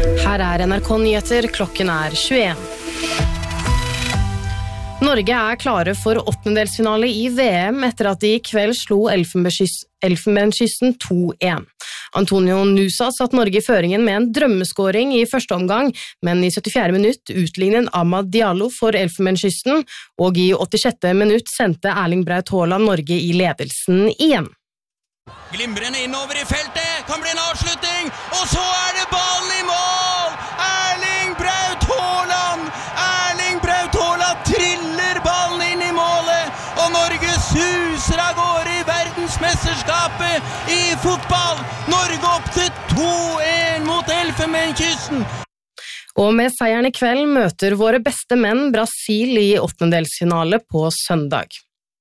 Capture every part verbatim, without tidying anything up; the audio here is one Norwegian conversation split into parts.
Her er N R K Nyheter, klokken er tjueen. Norge er klare for åttendedelsfinale i V M etter at de i kveld slo Elfenbenskysten to én. Antonio Nusa satt Norge i føringen med en drømmeskåring i første omgang, men i syttifjerde minutt utlignet Amad Diallo for Elfenbenskysten, og i åttisjette minutt sendte Erling Braut Haaland Norge i ledelsen igjen. Glimrende innover i feltet, kan bli en avslutning, og så er det ballen i mål! Erling Braut Haaland! Erling Braut Haaland triller ballen inn i målet, og Norge suser av gårde i verdensmesterskapet i fotball! Norge opp til to én mot Elfenbenskysten! Og med seieren i kveld møter våre beste menn Brasil i åttendedelsfinale på søndag.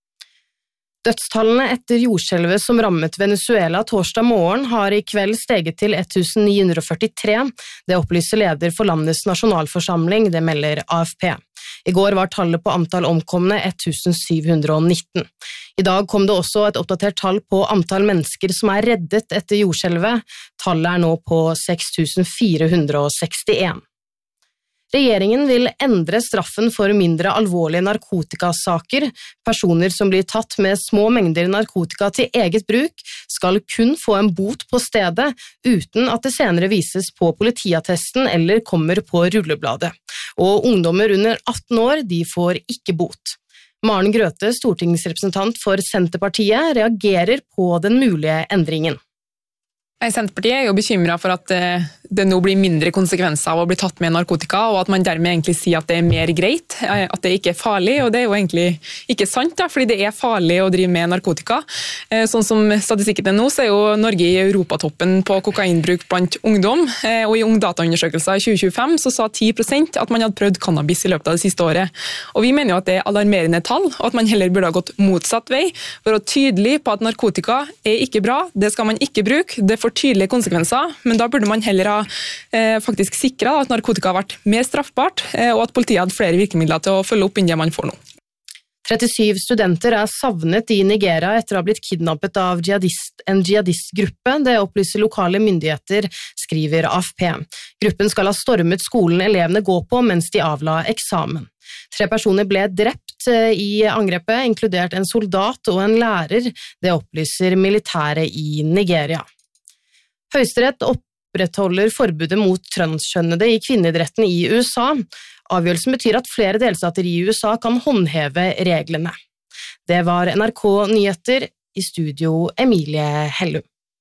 Dødstallene etter jordskjelvet som rammet Venezuela torsdag morgen har i kveld steget til ett tusen ni hundre førtitre. Det opplyser leder for landets nasjonalforsamling, det melder A F P. I går var tallet på antall omkomne ett tusen syv hundre nitten. I dag kom det også et oppdatert tall på antall mennesker som er reddet etter jordskjelvet. Tallet er nå på seks tusen fire hundre sekstien. Regjeringen vil endre straffen for mindre alvorlige narkotikasaker. Personer som blir tatt med små mengder narkotika til eget bruk skal kun få en bot på stedet, uten at det senere vises på politiattesten eller kommer på rullebladet. Og ungdommer under atten år, de får ikke bot. Maren Grøthe, stortingsrepresentant for Senterpartiet, reagerer på den mulige endringen. Senterpartiet er jo bekymret for at det nå blir mindre konsekvenser av å bli tatt med narkotika, og at man dermed egentlig sier at det er mer greit, at det ikke er farlig, og det er jo egentlig ikke sant, da, fordi det er farlig å drive med narkotika. Sånn som statistikken er nå, så er jo Norge i europatoppen på kokainbruk blant ungdom, og i ungdataundersøkelser i tjue tjuefem så sa ti prosent at man hadde prøvd cannabis i løpet av det siste året. Og vi mener jo at det er alarmerende tall, og at man heller burde ha gått motsatt vei, for å tydelig på at narkotika er ikke bra, det skal man ikke bruke, det får tydelige konsekvenser, men da burde man heller ha eh, faktisk sikret at narkotika har vært mer straffbart, eh, og at politiet hadde flere virkemidler til å følge opp enn det man får nå. trettisyv studenter er savnet i Nigeria etter å ha blitt kidnappet av jihadist, en jihadistgruppe. Det opplyser lokale myndigheter, skriver A F P. Gruppen skal ha stormet skolen elevene går på mens de avla eksamen. Tre personer ble drept i angrepet, inkludert en soldat og en lærer. Det opplyser militæret i Nigeria. Høyesterett opprettholder forbudet mot transkjønnede i kvinneidretten i U S A. Avgjørelsen betyr at flere delstater i U S A kan håndheve reglene. Det var N R K Nyheter, i studio Emilie Hellum.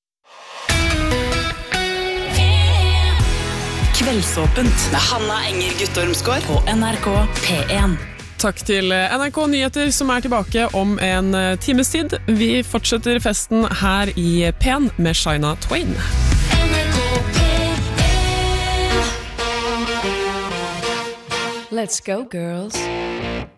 Kveldsåpent med Hanna Enger Guttormsgård på N R K P én. Takk til N R K Nyheter som er tilbake om en times tid. Vi fortsetter festen her i P én med Shania Twain. Let's go, girls.